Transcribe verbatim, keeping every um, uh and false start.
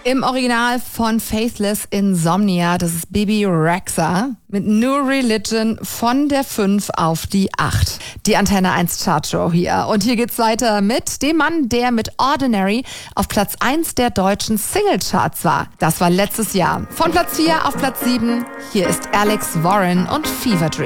Im Original von Faithless Insomnia, das ist Bebe Rexha mit New Religion von der fünf auf die acht. Die Antenne eins Chartshow hier. Und hier geht's weiter mit dem Mann, der mit Ordinary auf Platz eins der deutschen Singlecharts war. Das war letztes Jahr. Von Platz vier auf Platz sieben, hier ist Alex Warren und Fever Dream.